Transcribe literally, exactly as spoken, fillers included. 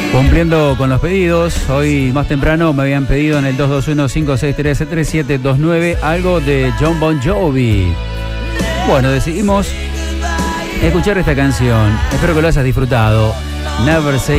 Cumpliendo con los pedidos, hoy más temprano me habían pedido en el dos dos uno, cinco seis tres, tres siete dos nueve algo de Jon Bon Jovi. Bueno, decidimos escuchar esta canción. Espero que lo hayas disfrutado. Never Say